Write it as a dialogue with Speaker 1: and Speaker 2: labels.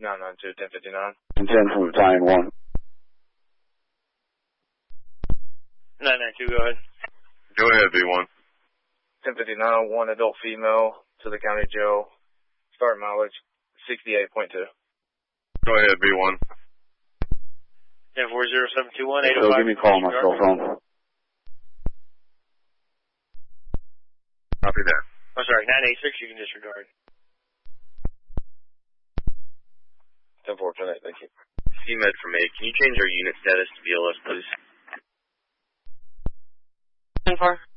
Speaker 1: 992, 1059.
Speaker 2: And 10 from Battalion 1.
Speaker 3: 992, go ahead.
Speaker 4: Go ahead, B1.
Speaker 1: 1059, one adult female to the county jail. Start mileage 68.2.
Speaker 4: Go ahead, B1.
Speaker 3: 10-40721, 805.
Speaker 2: So give me a call on my cell phone.
Speaker 4: Copy that.
Speaker 3: I'm sorry, 986, you can disregard.
Speaker 1: 10-4, thank you.
Speaker 5: CMed from A. Can you change our unit status to BLS, please?
Speaker 3: 10-4.